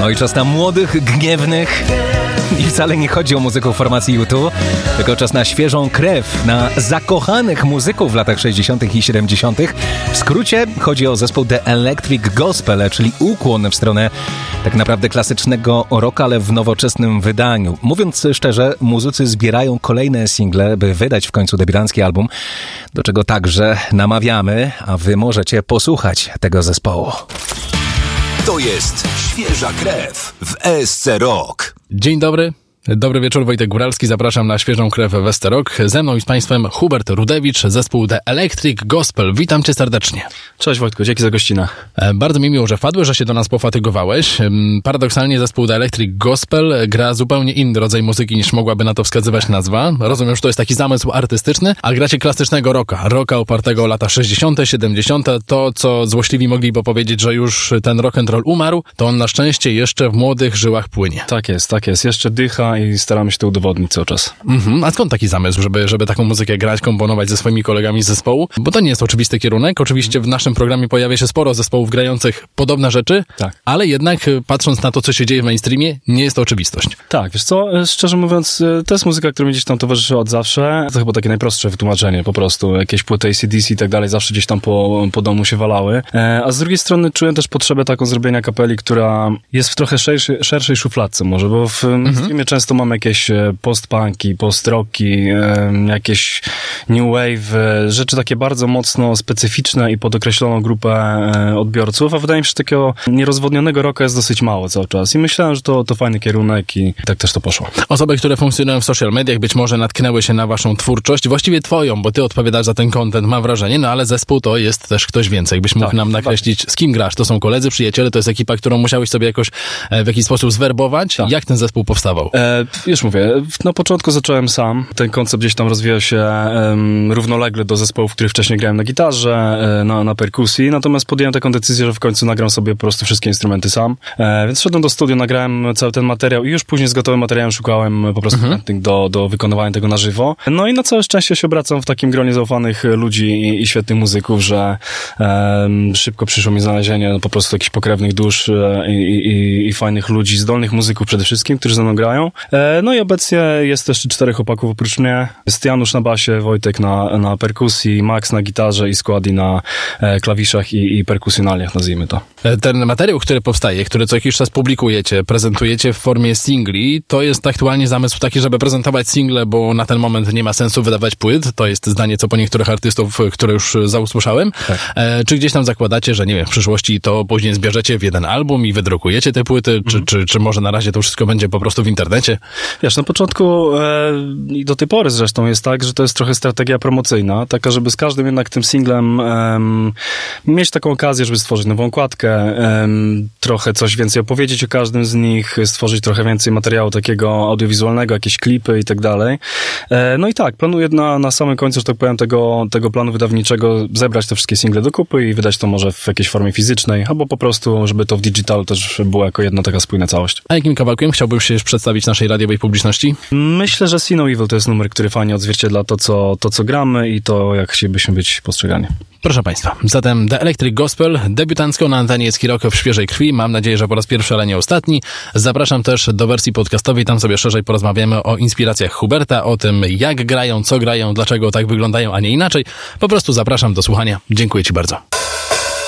No i czas na młodych, gniewnych. I wcale nie chodzi o muzyków formacji U2, tylko czas na świeżą krew, na zakochanych muzyków w latach 60. i 70. W skrócie chodzi o zespół The Electric Gospel, czyli ukłon w stronę tak naprawdę klasycznego rocka, ale w nowoczesnym wydaniu. Mówiąc szczerze, muzycy zbierają kolejne single, by wydać w końcu debiutancki album, do czego także namawiamy, a wy możecie posłuchać tego zespołu. To jest świeża krew w ESC Rock. Dzień dobry. Dobry wieczór, Wojtek Góralski. Zapraszam na świeżą krew w ESC Rock. Ze mną i z Państwem Hubert Rudewicz, zespół The Electric Gospel. Witam Cię serdecznie. Cześć Wojtku, dzięki za gościnę. Bardzo mi miło, że wpadłeś, że się do nas pofatygowałeś. Paradoksalnie zespół The Electric Gospel gra zupełnie inny rodzaj muzyki niż mogłaby na to wskazywać nazwa. Rozumiem, że to jest taki zamysł artystyczny, a gracie klasycznego rocka. Rocka opartego o lata 60., 70. To, co złośliwi mogliby powiedzieć, że już ten rock'n'roll umarł, to on na szczęście jeszcze w młodych żyłach płynie. Tak jest. Jeszcze dycha i staramy się to udowodnić cały czas. A skąd taki zamysł, żeby taką muzykę grać, komponować ze swoimi kolegami z zespołu? Bo to nie jest oczywisty kierunek. Oczywiście w naszym programie pojawia się sporo zespołów grających podobne rzeczy, tak. Ale jednak patrząc na to, co się dzieje w mainstreamie, nie jest to oczywistość. Tak, wiesz co, szczerze mówiąc, to jest muzyka, która mi gdzieś tam towarzyszy od zawsze. To chyba takie najprostsze wytłumaczenie po prostu. Jakieś płyty AC/DC i tak dalej zawsze gdzieś tam po domu się walały. A z drugiej strony czuję też potrzebę taką zrobienia kapeli, która jest w trochę szerszej szufladce może, bo w mainstreamie często mamy jakieś post-punki, post-rocki, jakieś new wave, rzeczy takie bardzo mocno specyficzne i pod określoną grupę odbiorców, a wydaje mi się, że takiego nierozwodnionego rocka jest dosyć mało cały czas i myślałem, że to fajny kierunek i tak też to poszło. Osoby, które funkcjonują w social mediach być może natknęły się na waszą twórczość, właściwie twoją, bo ty odpowiadasz za ten content, mam wrażenie, no ale zespół to jest też ktoś więcej. Jakbyś mógł nam nakreślić, z kim grasz? To są koledzy, przyjaciele, to jest ekipa, którą musiałeś sobie jakoś w jakiś sposób zwerbować? Tak. Jak ten zespół powstawał? Już mówię, na początku zacząłem sam. Ten koncept gdzieś tam rozwijał się równolegle do zespołów, w których wcześniej grałem na gitarze, na perkusji, natomiast podjąłem taką decyzję, że w końcu nagram sobie po prostu wszystkie instrumenty sam. Więc szedłem do studia, nagrałem cały ten materiał i już później z gotowym materiałem szukałem po prostu chętnych do wykonywania tego na żywo. No i na całe szczęście się obracam w takim gronie zaufanych ludzi i świetnych muzyków, że szybko przyszło mi znalezienie po prostu jakichś pokrewnych dusz i fajnych ludzi, zdolnych muzyków przede wszystkim, którzy ze mną grają. No i obecnie jest jeszcze 4 chłopaków oprócz mnie. Jest Janusz na basie, Wojtek na perkusji, Max na gitarze i Składi na klawiszach i perkusjonaliach, nazwijmy to. Ten materiał, który powstaje, który co jakiś czas publikujecie, prezentujecie w formie singli, to jest aktualnie zamysł taki, żeby prezentować single, bo na ten moment nie ma sensu wydawać płyt. To jest zdanie, co po niektórych artystów, które już zausłyszałem. Tak. Czy gdzieś tam zakładacie, że nie wiem, w przyszłości to później zbierzecie w jeden album i wydrukujecie te płyty, czy może na razie to wszystko będzie po prostu w internecie? Wiesz, na początku i do tej pory zresztą jest tak, że to jest trochę strategia promocyjna, taka, żeby z każdym jednak tym singlem mieć taką okazję, żeby stworzyć nową okładkę, trochę coś więcej opowiedzieć o każdym z nich, stworzyć trochę więcej materiału takiego audiowizualnego, jakieś klipy i tak dalej. No i tak, planuję na samym końcu, że tak powiem, tego planu wydawniczego zebrać te wszystkie single do kupy i wydać to może w jakiejś formie fizycznej, albo po prostu, żeby to w digitalu też było jako jedna taka spójna całość. A jakim kawałkiem chciałbyś się przedstawić naszej radiowej publiczności? Myślę, że See No Evil to jest numer, który fajnie odzwierciedla to, co gramy i to, jak chcielibyśmy być postrzegani. Proszę Państwa, zatem The Electric Gospel, debiutancko na antenie Eski Rock w świeżej krwi. Mam nadzieję, że po raz pierwszy, ale nie ostatni. Zapraszam też do wersji podcastowej, tam sobie szerzej porozmawiamy o inspiracjach Huberta, o tym, jak grają, co grają, dlaczego tak wyglądają, a nie inaczej. Po prostu zapraszam do słuchania. Dziękuję Ci bardzo.